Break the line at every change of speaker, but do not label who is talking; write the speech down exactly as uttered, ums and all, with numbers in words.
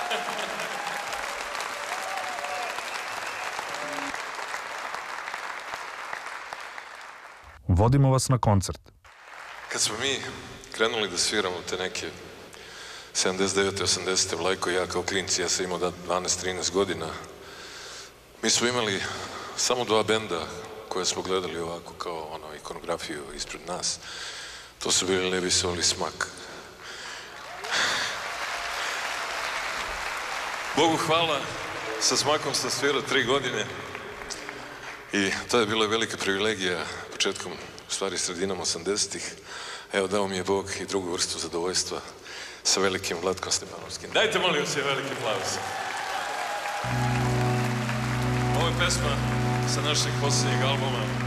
Vodimo vas na koncert.
Kad smo mi krenuli da sviramo te neke sedamdeset devete osamdesete Vlajko i ja kao klinci, ja sam imao dvanaest trinaest godina, mi smo imali samo dva benda koje smo gledali ovako kao ono ikonografiju ispred nas. To su bili Levi Sol i Smak. Bogu hvala, sa Smakom sam svirao tri godine i to je bila velika privilegija početkom, u stvari sredinom osamdesetih. Evo, dao mi je Bog i drugu vrstu zadovoljstva sa velikim Vlatkom Stepanovskim. Dajte, molim vas, je veliki aplauz. Ovo je pesma sa našeg posljednjeg albuma.